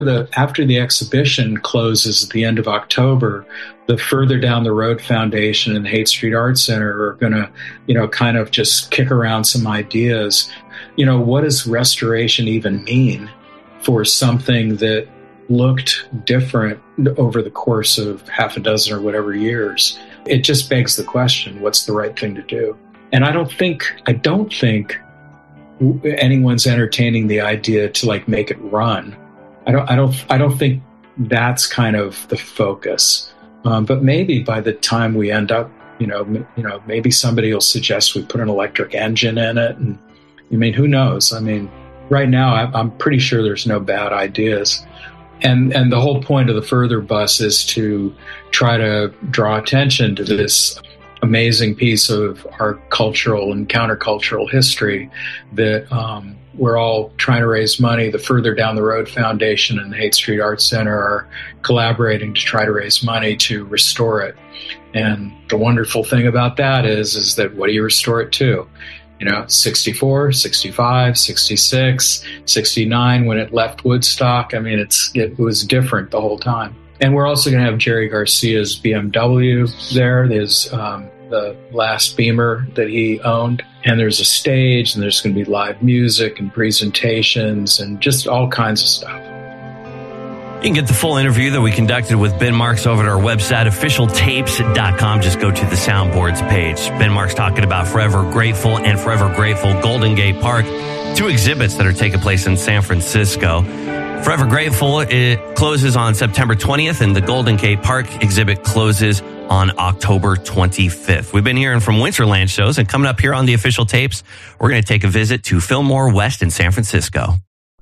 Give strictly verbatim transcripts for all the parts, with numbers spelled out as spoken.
The, after the exhibition closes at the end of October, the Further Down the Road Foundation and the Haight Street Art Center are going to, you know, kind of just kick around some ideas. You know, what does restoration even mean for something that looked different over the course of half a dozen or whatever years? It just begs the question, what's the right thing to do? And I don't think, I don't think anyone's entertaining the idea to like make it run. I don't, I don't, I don't think that's kind of the focus. Um, but maybe by the time we end up, you know, m- you know, maybe somebody will suggest we put an electric engine in it. And I mean, who knows? I mean, right now, I, I'm pretty sure there's no bad ideas. And and the whole point of the Further Bus is to try to draw attention to this amazing piece of our cultural and countercultural history that um, we're all trying to raise money. The Further Down the Road Foundation and the Haight Street Art Center are collaborating to try to raise money to restore it. And the wonderful thing about that is, is that what do you restore it to? You know, sixty-four, sixty-five, sixty-six, sixty-nine, when it left Woodstock. I mean, it's it was different the whole time. And we're also going to have Jerry Garcia's B M W there. There's um, the last Beamer that he owned. And there's a stage, and there's going to be live music and presentations and just all kinds of stuff. You can get the full interview that we conducted with Ben Marks over at our website, official tapes dot com. Just go to the Soundboards page. Ben Marks talking about Forever Grateful and Forever Grateful Golden Gate Park, two exhibits that are taking place in San Francisco. Forever Grateful, it closes on September twentieth, and the Golden Gate Park exhibit closes on October twenty-fifth. We've been hearing from Winterland shows, and coming up here on the Official Tapes, we're going to take a visit to Fillmore West in San Francisco.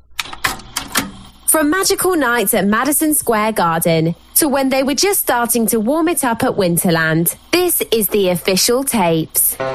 From magical nights at Madison Square Garden to when they were just starting to warm it up at Winterland, this is the Official Tapes.